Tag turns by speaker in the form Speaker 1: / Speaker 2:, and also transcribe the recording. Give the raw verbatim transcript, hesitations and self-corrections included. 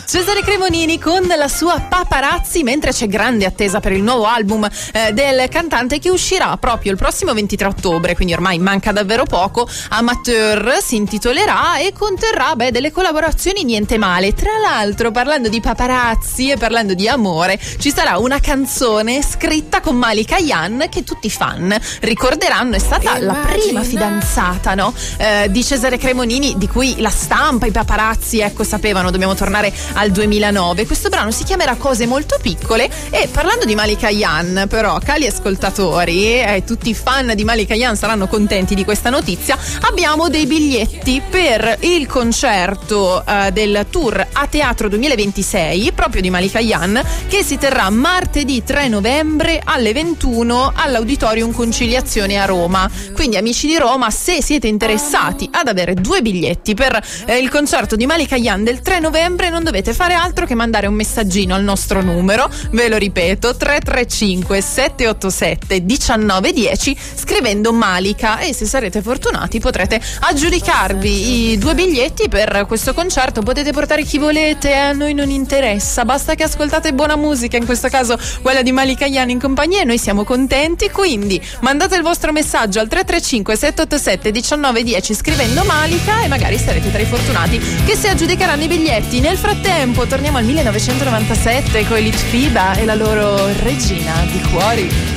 Speaker 1: Cesare Cremonini con la sua Paparazzi, mentre c'è grande attesa per il nuovo album eh, del cantante che uscirà proprio il prossimo ventitré ottobre, quindi ormai manca davvero poco. Amateur si intitolerà e conterrà beh, delle collaborazioni niente male. Tra l'altro, parlando di paparazzi e parlando di amore, ci sarà una canzone scritta con Malika Ayane che tutti i fan ricorderanno è stata Immagina. la prima fidanzata, no? eh, di Cesare Cremonini, di cui la stampa, i paparazzi ecco sapevano. Dobbiamo tornare al duemilanove. Questo brano si chiamerà Cose molto piccole. E parlando di Malika Ayane, però, cari ascoltatori, e eh, tutti i fan di Malika Ayane saranno contenti di questa notizia, abbiamo dei biglietti per il concerto eh, del tour a teatro duemilaventisei proprio di Malika Ayane, che si terrà martedì tre novembre alle ventuno all'Auditorium Conciliazione a Roma. Quindi amici di Roma, se siete interessati ad avere due biglietti per eh, il concerto di Malika Ayane del tre novembre, non dovete fare altro che mandare un messaggino al nostro numero, ve lo ripeto, tre tre cinque sette otto sette uno nove uno zero, scrivendo Malika, e se sarete fortunati potrete aggiudicarvi i due biglietti per questo concerto. Potete portare chi volete, a noi non interessa, basta che ascoltate buona musica, in questo caso quella di Malika Ayane in compagnia, e noi siamo contenti. Quindi mandate il vostro messaggio al tre tre cinque sette otto sette uno nove uno zero scrivendo Malika, e magari sarete tra i fortunati che si aggiudicheranno i biglietti. Nel frattempo torniamo al millenovecentonovantasette con Elite Fiba e la loro Regina di Cuori.